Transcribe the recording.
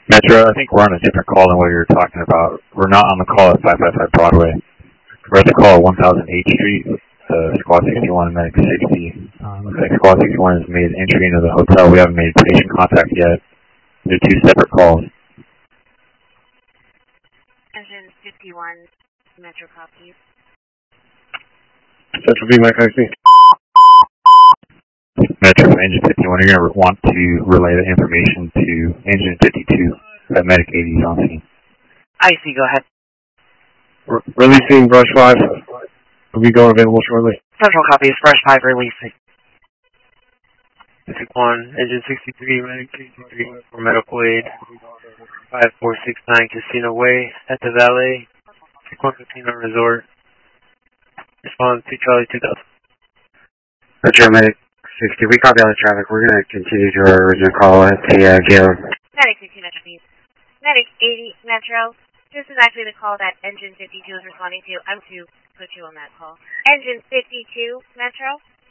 Metro, I think we're on a different call than what you were talking about. We're not on the call at 555 Broadway. We're at the call at 1008 Street, Squad 61 and Medic 60. Looks like Squad 61 has made entry into the hotel. We haven't made patient contact yet. They're two separate calls. Engine 51, Metro copies. Central B, Mike, I see. Metro, Engine 51, you're going to want to relay the information to Engine 52. That Medic 80 is on scene. I see, go ahead. Releasing Brush 5. Will be going available shortly. Central copies, Brush 5 releasing. 61, Engine 63, Medic 63 for medical aid. 5469 Casino Way at the Valet. Sequon Casino Resort. Respond to Charlie 2000. Metro Medic 60, we copy all the traffic. We're going to continue to our original call at the Galen. Medic 60, Metro, please. Medic 80, Metro. This is actually the call that Engine 52 is responding to. I'm to put you on that call. Engine 52, Metro.